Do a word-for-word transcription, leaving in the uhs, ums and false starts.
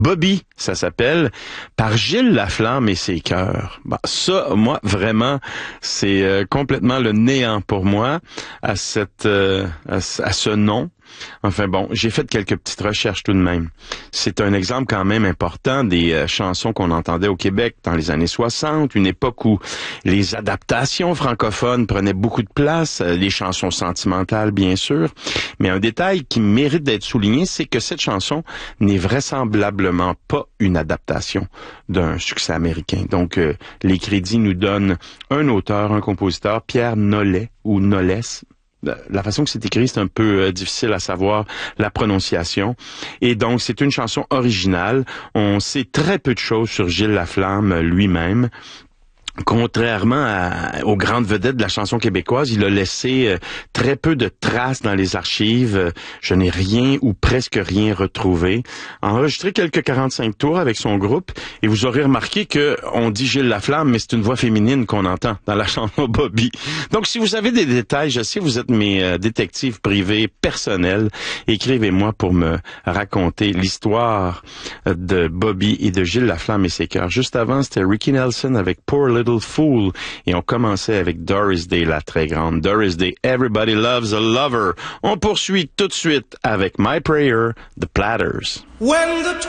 Bobby, ça s'appelle, par Gilles Laflamme et ses chœurs. Bon, ça, moi, vraiment, c'est euh, complètement le néant pour moi à cette euh, à, à ce nom. Enfin bon, j'ai fait quelques petites recherches tout de même. C'est un exemple quand même important des euh, chansons qu'on entendait au Québec dans les années soixante, une époque où les adaptations francophones prenaient beaucoup de place, euh, les chansons sentimentales bien sûr, mais un détail qui mérite d'être souligné, c'est que cette chanson n'est vraisemblablement pas une adaptation d'un succès américain. Donc euh, les crédits nous donnent un auteur, un compositeur, Pierre Nollet ou Nollès. La façon que c'est écrit, c'est un peu euh, difficile à savoir la prononciation. Et donc, c'est une chanson originale. On sait très peu de choses sur Gilles Laflamme lui-même. Contrairement à, aux grandes vedettes de la chanson québécoise, il a laissé euh, très peu de traces dans les archives. Euh, je n'ai rien ou presque rien retrouvé. Enregistré quelques quarante-cinq tours avec son groupe, et vous aurez remarqué que on dit Gilles Laflamme, mais c'est une voix féminine qu'on entend dans la chanson Bobby. Donc, si vous avez des détails, je sais, vous êtes mes euh, détectives privés personnels. Écrivez-moi pour me raconter l'histoire de Bobby et de Gilles Laflamme et ses chœurs. Juste avant, c'était Ricky Nelson avec Poor Little Fool. Et on commençait avec Doris Day, la très grande. Doris Day, Everybody Loves a Lover. On poursuit tout de suite avec My Prayer, The Platters. When the